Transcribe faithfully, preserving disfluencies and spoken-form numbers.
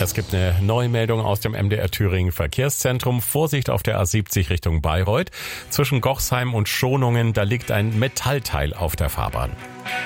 Es gibt eine Neumeldung aus dem M D R Thüringen Verkehrszentrum. Vorsicht auf der A siebzig Richtung Bayreuth. Zwischen Gochsheim und Schonungen, da liegt ein Metallteil auf der Fahrbahn.